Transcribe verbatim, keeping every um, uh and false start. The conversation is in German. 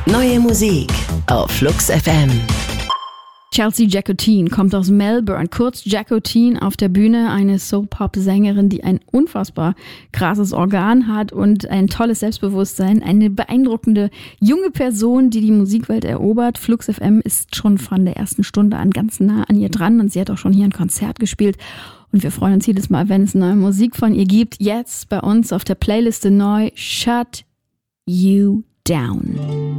Neue Musik auf Flux F M. Chelsea Jacotine kommt aus Melbourne, kurz Jacotine auf der Bühne, eine Soul-Pop-Sängerin, die ein unfassbar krasses Organ hat und ein tolles Selbstbewusstsein, eine beeindruckende junge Person, die die Musikwelt erobert. Flux F M ist schon von der ersten Stunde an ganz nah an ihr dran und sie hat auch schon hier ein Konzert gespielt und wir freuen uns jedes Mal, wenn es neue Musik von ihr gibt. Jetzt bei uns auf der Playliste neu Shut You Down.